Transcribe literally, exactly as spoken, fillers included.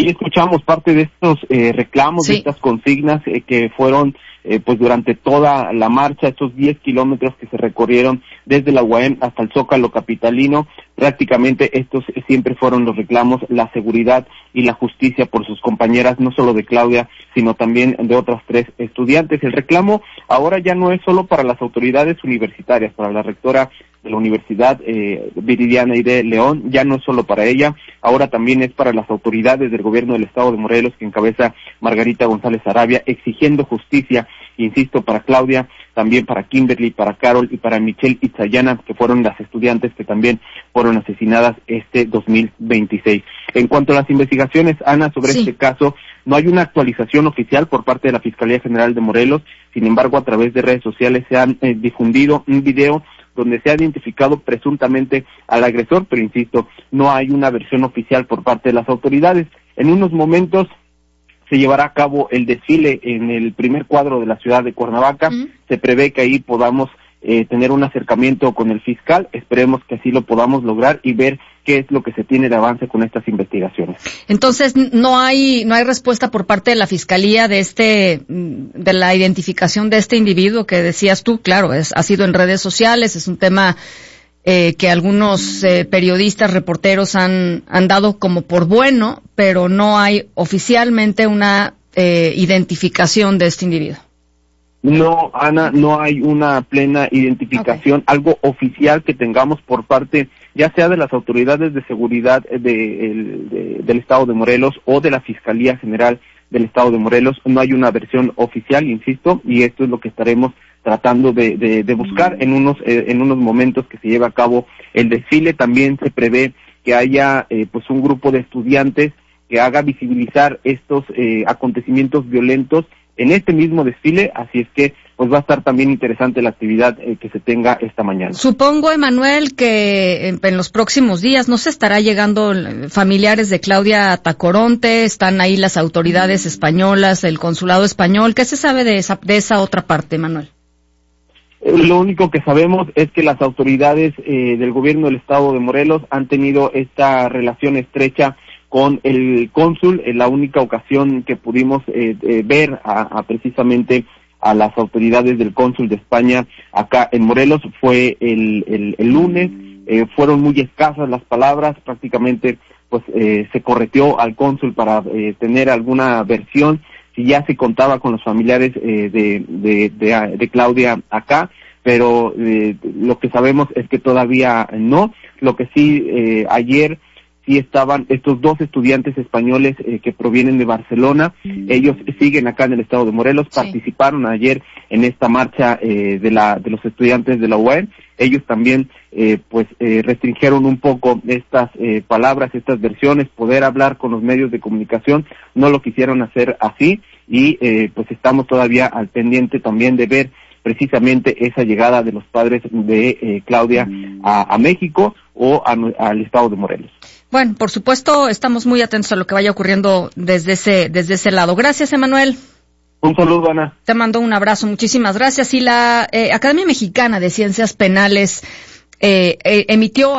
ahí escuchamos parte de estos eh, reclamos, sí. de estas consignas eh, que fueron eh, pues durante toda la marcha, estos diez kilómetros que se recorrieron desde la U A M hasta el Zócalo capitalino. Prácticamente estos siempre fueron los reclamos, la seguridad y la justicia por sus compañeras, no solo de Claudia, sino también de otras tres estudiantes. El reclamo ahora ya no es solo para las autoridades universitarias, para la rectora de la Universidad eh, Viridiana Aide León, ya no es solo para ella, ahora también es para las autoridades del gobierno del estado de Morelos, que encabeza Margarita González Arabia, exigiendo justicia, insisto, para Claudia, también para Kimberly, para Carol y para Michelle Itzayana, que fueron las estudiantes que también fueron asesinadas este dos mil veintiséis. En cuanto a las investigaciones, Ana, sobre sí. este caso, no hay una actualización oficial por parte de la Fiscalía General de Morelos, sin embargo, a través de redes sociales se han eh, difundido un video donde se ha identificado presuntamente al agresor, pero insisto, no hay una versión oficial por parte de las autoridades. En unos momentos se llevará a cabo el desfile en el primer cuadro de la ciudad de Cuernavaca. Mm. Se prevé que ahí podamos eh, tener un acercamiento con el fiscal. Esperemos que así lo podamos lograr y ver qué es lo que se tiene de avance con estas investigaciones. Entonces, no hay no hay respuesta por parte de la Fiscalía de este de la identificación de este individuo que decías tú. Claro, es ha sido en redes sociales, es un tema eh, que algunos eh, periodistas, reporteros han han dado como por bueno, pero no hay oficialmente una eh, identificación de este individuo. No, Ana, no hay una plena identificación, okay. algo oficial que tengamos por parte, ya sea de las autoridades de seguridad de, de, de, del Estado de Morelos o de la Fiscalía General del Estado de Morelos. No hay una versión oficial, insisto, y esto es lo que estaremos tratando de, de, de buscar en unos eh, en unos momentos que se lleve a cabo el desfile. También se prevé que haya eh, pues un grupo de estudiantes que haga visibilizar estos eh, acontecimientos violentos en este mismo desfile, así es que pues va a estar también interesante la actividad eh, que se tenga esta mañana. Supongo, Emanuel, que en, en los próximos días no se estará llegando familiares de Claudia Tacoronte, están ahí las autoridades españolas, el consulado español. ¿Qué se sabe de esa, de esa otra parte, Emanuel? Eh, lo único que sabemos es que las autoridades eh, del gobierno del estado de Morelos han tenido esta relación estrecha con el cónsul. En la única ocasión que pudimos eh, eh, ver a, a precisamente a las autoridades del cónsul de España acá en Morelos fue el, el, el lunes. Eh, fueron muy escasas las palabras, prácticamente pues eh, se correteó al cónsul para eh, tener alguna versión, si ya se contaba con los familiares eh, de, de, de, de Claudia acá, pero eh, lo que sabemos es que todavía no. Lo que sí, eh, ayer sí estaban estos dos estudiantes españoles eh, que provienen de Barcelona. Ellos siguen acá en el estado de Morelos, sí. participaron ayer en esta marcha eh, de la de los estudiantes de la U A M. Ellos también eh, pues eh, restringieron un poco estas eh, palabras, estas versiones, poder hablar con los medios de comunicación, no lo quisieron hacer así y eh, pues estamos todavía al pendiente también de ver precisamente esa llegada de los padres de eh, Claudia a, a México o a, al estado de Morelos. Bueno, por supuesto, estamos muy atentos a lo que vaya ocurriendo desde ese desde ese lado. Gracias, Emanuel. Un saludo, Ana. Te mando un abrazo, muchísimas gracias. Y la eh, Academia Mexicana de Ciencias Penales eh, eh, emitió